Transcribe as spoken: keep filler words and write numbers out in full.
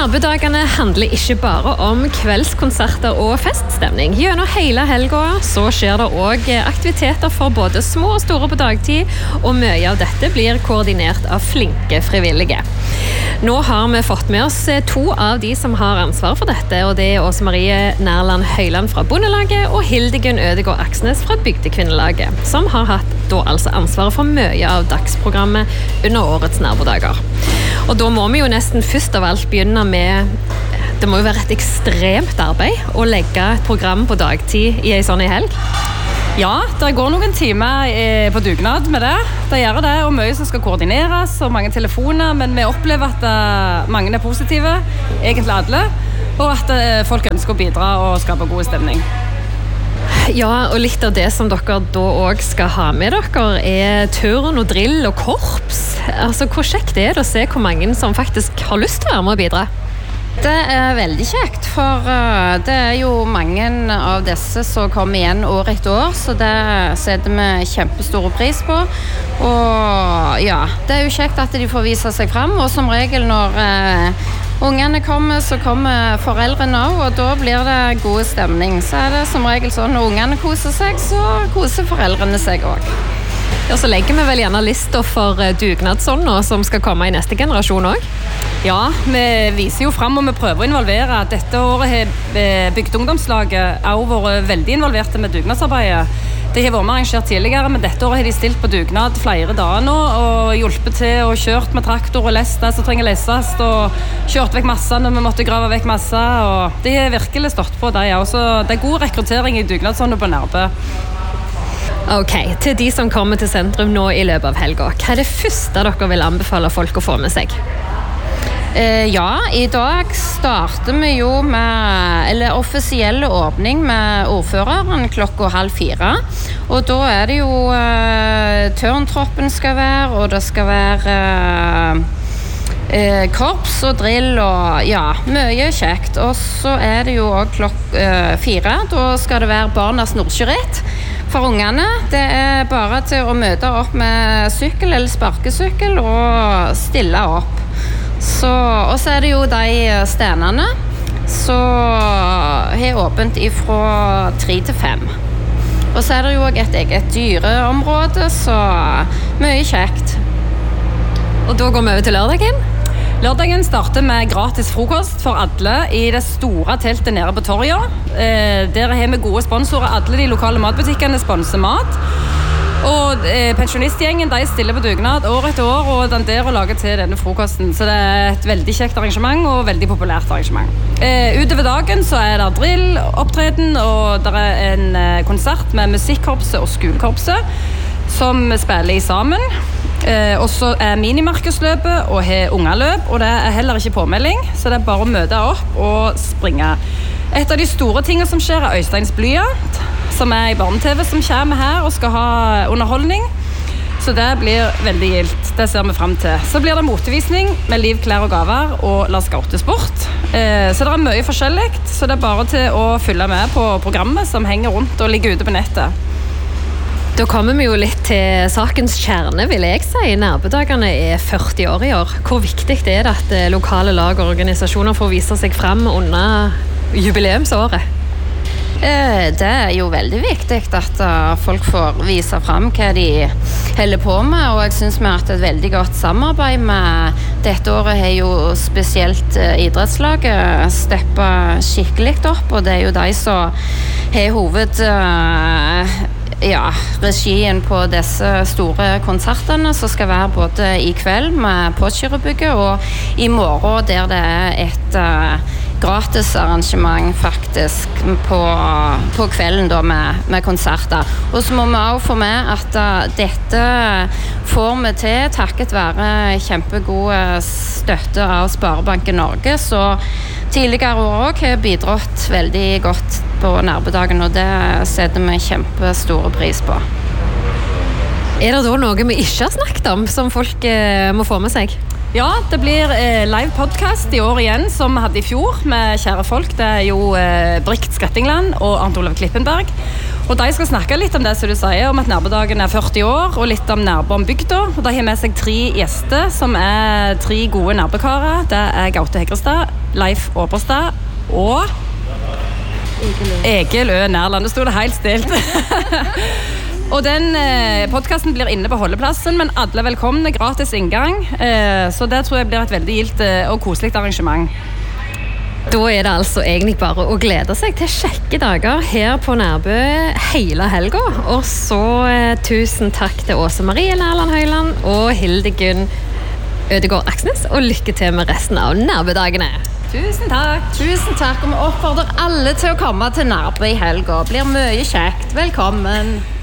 Nærbudagene handler ikke bare om kveldskonserter og feststemning. Gjennom hele helga så skjer det også aktiviteter for både små og store på dagtid, og mye av dette blir koordinert av flinke frivillige. Nå har vi fått med oss to av de som har ansvar for dette, og det er Åse Marie Nærland Høyland fra Bondelaget og Hildegunn Ødegård Aksnes fra Bygdekvinnelaget, som har hatt da altså ansvaret for mye av dagsprogrammet under årets nærbudager. Og da må vi jo nesten først av alt begynne med, det må jo være et ekstremt arbeid å legge et program på dagtid i en sånn i helg. Ja, det går noen timer på dugnad med det. Det gjør det, og mye som skal koordineres, og mange telefoner, men vi opplever at mange er positive, egentlig alle, og at folk ønsker å bidra og skape god stemning. Ja, og litt av det som dere da også skal ha med dere er turn og drill og korps. Altså, hvor kjekt er det å se hvor mange som faktisk har lyst til å være med og bidra? Det er veldig kjekt, for uh, det er jo mange av disse som kommer igjen år etter år, så det setter vi kjempestor pris på. Og ja, det er jo kjekt at de får vise seg frem, og som regel når uh, ungene kommer, så kommer foreldrene også, og da blir det god stemning. Så er det som regel sånn, når ungene koser seg, så koser foreldrene seg også. Ja, så legger vi vel gjerne lister for dugnadsånden som skal komme i neste generasjon også? Ja, vi viser jo frem og vi prøver å involvere. Dette året har Bygdeungdomslaget også vært veldig involverte med dugnadsarbeidet. De har vært med arrangert tidligere, men dette året har de stilt på dugnad flere dager nå og hjulpet til og kjørt med traktor og lest det som trenger lesest og kjørt vekk masse når vi måtte grave vekk masse. Og de har virkelig stått på det også. Det er god rekruttering i dugnadsånden på Nærbø. Ok, til de som kommer til sentrum nå i løpet av helga, hva er det første dere vil anbefale folk å få med seg? Eh, ja, i dag starter vi jo med eller offisielle åpning med ordføreren klokka halv fire. Og da er det jo eh, tørntroppen skal være, og det skal være eh, korps og drill og ja, mye kjekt. Og så er det jo også klokka eh, fire, da skal det være barnas nordsjøritt. For ungene, det er bare til å møte opp med sykkel eller sparkesykkel og stille opp. Så, og så er det jo de stenene som har åpent fra tre til fem. Og så er det jo et eget dyreområde, så mye kjekt. Og da går vi over til lørdagen? Lørdagen starter med gratis frokost for alle i det store teltet nede på Torja. Eh, der har vi gode sponsorer. Alle de lokale matbutikkene sponser mat. Og eh, pensjonistgjengen de stiller på dugnad år etter år og danderer å lage til denne frokosten. Så det er et veldig kjekt arrangement og veldig populært arrangement. Eh, utover dagen så er det drill, opptreden, og det er en eh, konsert med musikkorpset og skolekorpset som spiller i sammen. Eh, og så er minimarkedsløpet og har ungaløp, og det er heller ikke påmelding, så det er bare å møte opp og springe. Et av de store tingene som skjer er Øysteins blyant, som er i barne-tv som kommer her og skal ha underholdning. Så det blir veldig gildt, det ser vi frem til. Så blir det motevisning med liv, klær og gaver og La Skautesport. Eh, så det er mye forskjellig, så det er bare til å følge med på programmet som henger rundt og ligger ute på nettet. Da kommer vi jo litt til sakens kjerne, vil jeg si. Nærbudagene er førti år i år. Hvor viktig er det at lokale lag og organisasjoner får vise seg frem under jubileumsåret? Det er jo veldig viktig at folk får vise frem hva de holder på med, og jeg synes vi har hatt et veldig godt samarbeid med dette året. Har jo spesielt idrettslaget steppet skikkelig opp, og det er jo de som har hoved ja, regien på disse store konsertene som skal være både i kveld med Påkjørebygget og i morgen der det er et uh, gratis arrangement faktisk på, på kvelden da med, med konserter. Og så må vi også få med at uh, dette får vi til takket være kjempegod støtte av Sparebanken Norge, så tidligere år også har bidratt veldig godt på nærbudagen, og det setter vi kjempestore pris på. Er det da noe vi ikke har snakket om, som folk eh, må få med seg? Ja, det blir eh, live podcast i år igjen, som vi hadde i fjor med kjære folk. Det er jo eh, Brikt Skattingland og Arnt Olav Klippenberg. Og de skal snakke litt om det som du sier, om at Nærbedagen er førti år, og litt om Nærbø om bygda. Og de har med seg tre gjester, som er tre gode nærbekarer. Det er Gaute Hegrestad, Leif Åberstad og Egil Ø Nærland. Det stod det helt stilt. Og den eh, podcasten blir inne på holdeplassen, men alle er velkomne, gratis inngang. Eh, så det tror jeg blir et veldig gildt eh, og koselig arrangement. Da er det altså egentlig bare å glede seg til kjekke dager her på Nærbø hele helga. Og så eh, tusen takk til Åse Marie Nærland Høyland og Hildegunn Ødegård Aksnes, og lykke til med resten av Nærbødagene. Tusen takk. Tusen takk, og vi oppfordrer alle til å komme til Nærbø i helga. Blir mye kjekt. Velkommen.